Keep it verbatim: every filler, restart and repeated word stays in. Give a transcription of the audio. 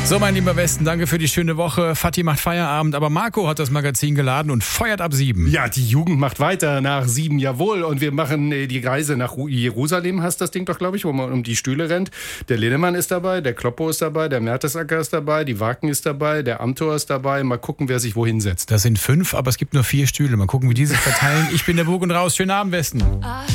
So, mein lieber Westen, danke für die schöne Woche. Fatih macht Feierabend, aber Marco hat das Magazin geladen und feuert ab sieben. Ja, die Jugend macht weiter nach sieben, jawohl. Und wir machen äh, die Reise nach Jerusalem, heißt das Ding doch, glaube ich, wo man um die Stühle rennt. Der Linnemann ist dabei, der Kloppo ist dabei, der Mertesacker ist dabei, die Waken ist dabei, der Amthor ist dabei. Mal gucken, wer sich wohin setzt. Das sind fünf, aber es gibt nur vier Stühle. Mal gucken, wie die sich verteilen. Ich bin der Bug und raus. Schönen Abend, Westen.